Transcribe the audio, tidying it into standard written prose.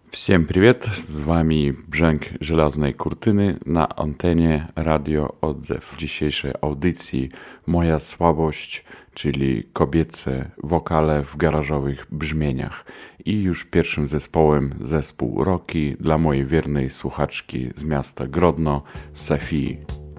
Всем привет! Z wami Brzęk Żelaznej Kurtyny na antenie Radio Odzew. W dzisiejszej audycji moja słabość, czyli kobiece wokale w garażowych brzmieniach. I już pierwszym zespołem zespół Roki dla mojej wiernej słuchaczki z miasta Grodno, Safii.